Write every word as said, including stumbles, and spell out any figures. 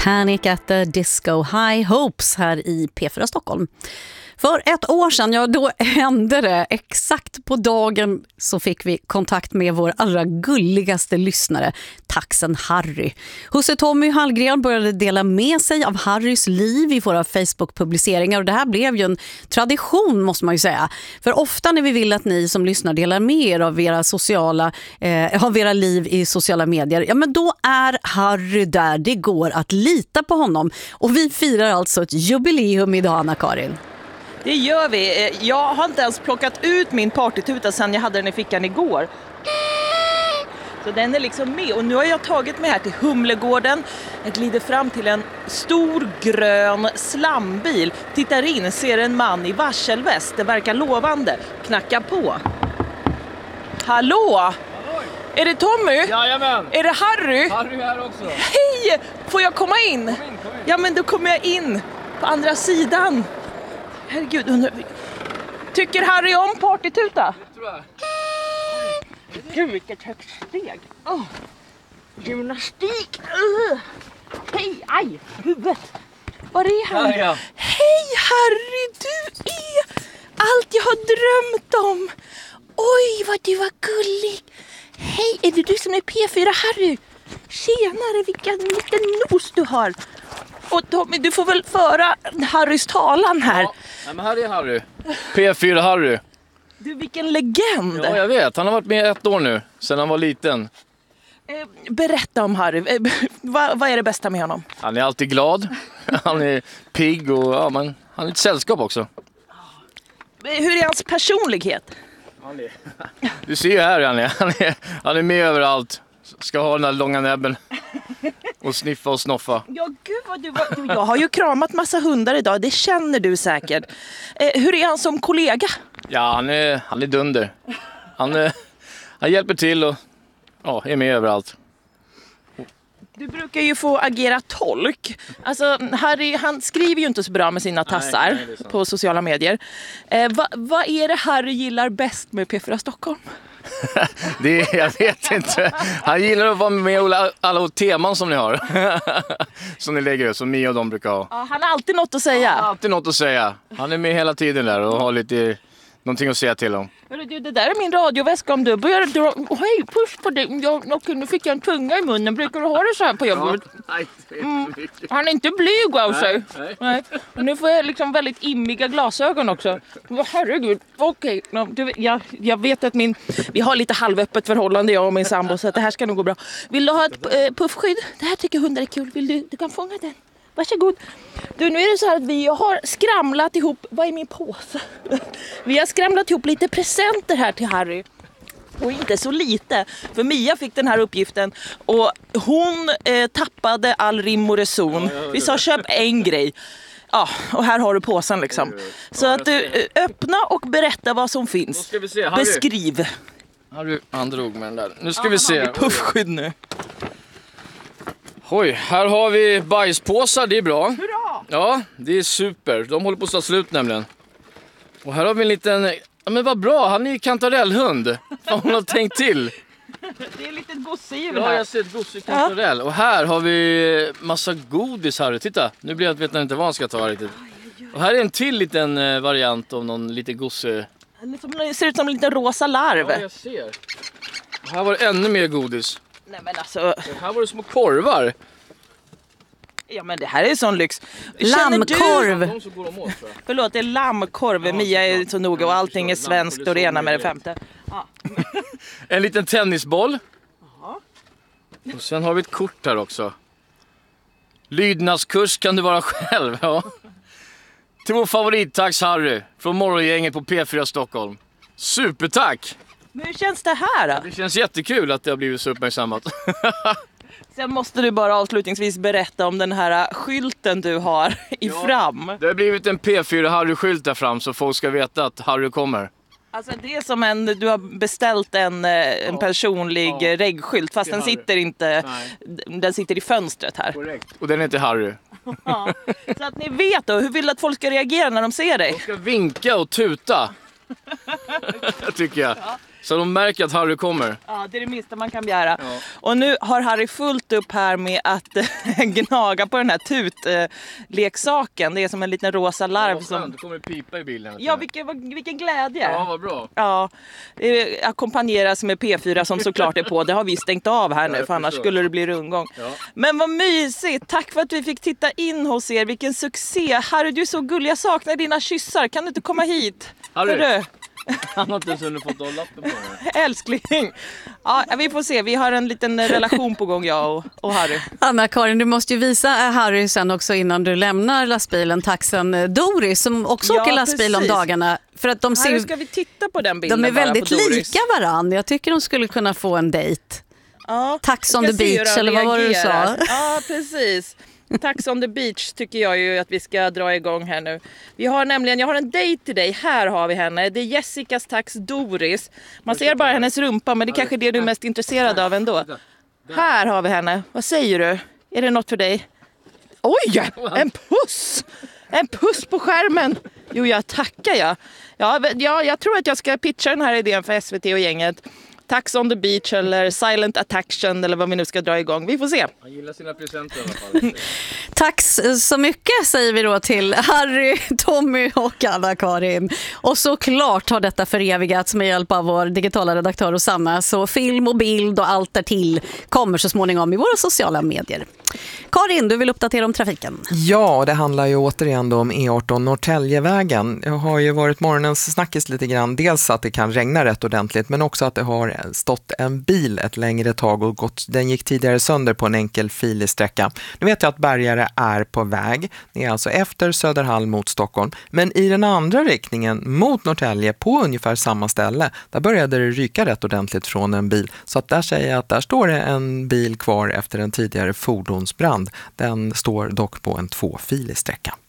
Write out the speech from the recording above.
Panic at the Disco, High Hopes här i P fyra Stockholm. För ett år sedan, ja då hände det. Exakt på dagen så fick vi kontakt med vår allra gulligaste lyssnare, taxen Harry. Husse Tommy Hallgren började dela med sig av Harrys liv i våra Facebook-publiceringar och det här blev ju en tradition måste man ju säga. För ofta när vi vill att ni som lyssnar delar med er av era sociala, eh, av era liv i sociala medier, ja men då är Harry där. Det går att lita på honom. Och vi firar alltså ett jubileum idag, Anna-Karin. Det gör vi. Jag har inte ens plockat ut min partytuta sedan jag hade den i fickan igår. Så den är liksom med. Och nu har jag tagit mig här till Humlegården. Jag glider fram till en stor grön slambil. Tittar in, ser en man i varselväst. Det verkar lovande. Knackar på. Hallå? Hallå? Är det Tommy? Jajamän. Är det Harry? Harry här också. Hej! Får jag komma in? Kom in, kom in. Ja men då kommer jag in på andra sidan. Herregud, undrar... Tycker Harry om partytuta? Det tror jag. Gud, vilket högt steg. Oh. Gymnastik. Uh. Hej, aj, huvudet. Var är han? Där, ja. Hej Harry, du är allt jag har drömt om. Oj, vad du var gullig. Hej, är det du som är P fyra Harry? Tjenare, vilken liten nos du har. Och Tommy, du får väl föra Harrys talan här. Ja, nej, men här är Harry. P fyra Harry. Du, vilken legend. Ja, jag vet. Han har varit med ett år nu, sedan han var liten. Eh, berätta om Harry. Eh, vad, vad är det bästa med honom? Han är alltid glad. Han är pigg och ja, men, han är ett sällskap också. Eh, hur är hans personlighet? Han är... Du ser ju här han är. Han är, han är med överallt. Ska ha den där långa näbben. Och sniffa och snoffa. Ja, gud vad du var... Du, jag har ju kramat massa hundar idag, det känner du säkert. Eh, hur är han som kollega? Ja, han är, han är dunder. Han, är, han hjälper till och ja, är med överallt. Du brukar ju få agera tolk. Alltså, Harry, han skriver ju inte så bra med sina tassar nej, nej, på sociala medier. Eh, vad va är det Harry gillar bäst med P fyra Stockholm? Det är, jag vet inte. Han gillar att vara med i alla, alla teman som ni har. Som ni lägger ut, som Mia och de brukar ha. Ja, han har alltid något att säga. Han har alltid något att säga. Han är med hela tiden där och har lite någonting att säga till om. Hörru, du, det där är min radioväska om du börjar dra... Oh, hej, puss på dig. Jag, och nu fick jag en tunga i munnen. Brukar du ha det så här på jobbet? Nej, Mm. Han är inte blyg av sig. Nej, nej. Och nu får jag liksom väldigt immiga glasögon också. Oh, herregud, okej. Okay. No, jag, jag vet att min... Vi har lite halvöppet förhållande jag och min sambo så att det här ska nog gå bra. Vill du ha ett eh, puffskydd? Det här tycker hundar är kul. Vill du? Du kan fånga den. Varsågod. Du, nu är det så här att vi har skramlat ihop... Vad är min påse? Vi har skramlat ihop lite presenter här till Harry. Och inte så lite. För Mia fick den här uppgiften. Och hon eh, tappade all rim och reson. Vi sa köp en grej. Ja, och här har du påsen liksom. Så att du eh, öppna och berätta vad som finns. Då ska vi se, Harry. Beskriv. Harry, han drog med den där. Nu ska Ja, vi se. han har puffskydd nu. Oj, här har vi bajspåsar, det är bra. Hurra! Ja, det är super. De håller på att ta slut nämligen. Och här har vi en liten... Ja, men vad bra, han är ju kantarellhund. Vad hon har tänkt till. Det är lite gosedjur Ja, här. jag ser ett gossig kantarell. Ja. Och här har vi massa godis här. Titta, nu blir jag vet inte vad han ska ta riktigt. Och här är en till liten variant av någon lite gosse... Det ser ut som en liten rosa larv. Ja, jag ser. Och här var det ännu mer godis. Nej men alltså... Och här var det små korvar. Ja men det här är sån lyx. Lammkorv. De som går om åt, tror jag. Förlåt, det är lammkorv. Ja, Mia är såklart. så noga och Ja, allting är förstår. svenskt Lammkorv, och det det är ena så med det mycket. femte. Ja. En liten tennisboll. Aha. Och sen har vi ett kort här också. Lydnadskurs kan du vara själv. Ja. Till vår favorittax Harry från morgongänget på P fyra Stockholm. Supertack! Men hur känns det här då? Det känns jättekul att det har blivit så uppmärksammat. Sen måste du bara avslutningsvis berätta om den här skylten du har i Ja. fram. Det har blivit en P fyra Harry-skylt där fram så folk ska veta att Harry kommer. Alltså det är som en, du har beställt en, eh, en Ja. personlig Ja. ja. reggskylt fast Till den Harry. sitter inte, Nej. den sitter i fönstret här. Korrekt. Och den är till Harry. Ja. Så att ni vet då, hur vill du att folk ska reagera när de ser dig? De ska vinka och tuta. Tycker jag. Ja. Så de märker att Harry kommer. Ja, det är det minsta man kan begära. Ja. Och nu har Harry fullt upp här med att gnaga på den här tutleksaken. Det är som en liten rosa larv. Ja, som... Du kommer pipa i bilen. Ja, vilken, vilken glädje. Ja, vad bra. Ja, det ackompanjeras med P fyra som såklart är på. Det har vi stängt av här nu, för annars skulle det bli rundgång. Ja. Men vad mysigt! Tack för att vi fick titta in hos er. Vilken succé! Harry, du är så gullig. Jag saknar dina kyssar. Kan du inte komma hit? Harry! Hörru. Han har inte ens hunnit fått lappen på det. Älskling! Ja, vi får se. Vi har en liten relation på gång, jag och, och Harry. Anna-Karin, du måste ju visa Harry sen också innan du lämnar lastbilen, taxen Doris som också Ja, åker lastbil precis. om dagarna. För att de, Harry, ser, ska vi titta på den bilden de är bara väldigt på Doris? lika varann. Jag tycker de skulle kunna få en dejt. Ja, Tax on vi the ska se hur beach, de eller vad var det du sa? reagerar. Ja, precis. Tax on the beach tycker jag ju att vi ska dra igång här nu. Vi har nämligen, jag har en dejt till dig. Här har vi henne. Det är Jessicas tax Doris. Man ser bara hennes rumpa, men det är kanske är det du är mest intresserad av ändå. Här har vi henne. Vad säger du? Är det något för dig? Oj, en puss! En puss på skärmen. Jo, jag tackar jag. Ja, ja, jag tror att jag ska pitcha den här idén för S V T och gänget. Tax on the beach eller silent attraction eller vad vi nu ska dra igång. Vi får se. Han gillar sina presenter i alla fall. Tack så mycket säger vi då till Harry, Tommy och Anna-Karin. Och såklart har detta förevigats med hjälp av vår digitala redaktör Rosanna. Så film och bild och allt därtill kommer så småningom i våra sociala medier. Karin, du vill uppdatera om trafiken? Ja, det handlar ju återigen då om E arton Norrtäljevägen. Jag har ju varit morgonens snackis lite grann. Dels att det kan regna rätt ordentligt, men också att det har stått en bil ett längre tag och gått, den gick tidigare sönder på en enkel filig sträcka. Nu vet jag att bärgare är på väg. Det är alltså efter Söderhall mot Stockholm. Men i den andra riktningen mot Norrtälje på ungefär samma ställe, där började det ryka rätt ordentligt från en bil. Så att där säger jag att där står det en bil kvar efter en tidigare fordonsbrand. Den står dock på en tvåfilig sträcka.